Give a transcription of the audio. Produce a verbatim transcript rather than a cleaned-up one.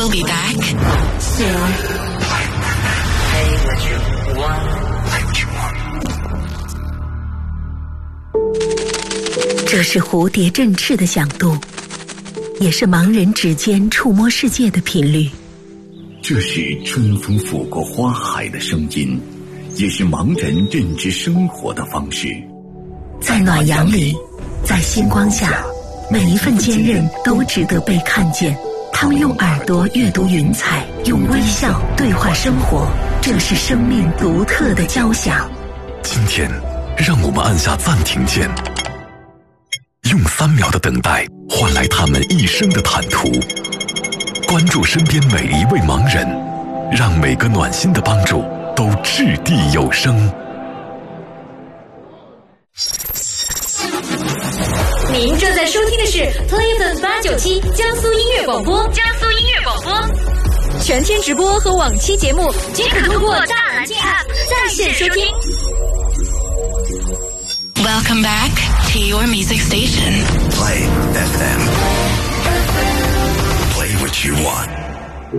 We'll be back soon. Play what you want. Play what you want. 这是蝴蝶振翅的响动，也是盲人指尖触摸世界的频率。 这是春风拂过花海的声音，也是盲人认知生活的方式。 在暖阳里，在星光下，每一份坚韧都值得被看见。他们用耳朵阅读云彩，用微笑对话生活，这是生命独特的交响。 今天，让我们按下暂停键，用三秒的等待换来他们一生的坦途。关注身边每一位盲人，让每个暖心的帮助都掷地有声。 您正在收听的是 Playful 八九七江苏音乐广播，江苏音乐广播，全天直播和往期节目均可通过大蓝鲸 App 在线收听。 Welcome back to your music station. Play F M. Play what you want.